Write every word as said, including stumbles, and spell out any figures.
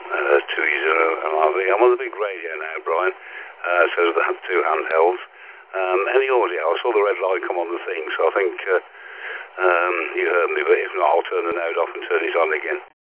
uh, two years ago. And I think I'm on the big radio now, Brian, uh, so I have two handhelds. Um, any audio? I saw the red light come on the thing, so I think uh, um, you heard me, but if not, I'll turn the note off and turn it on again.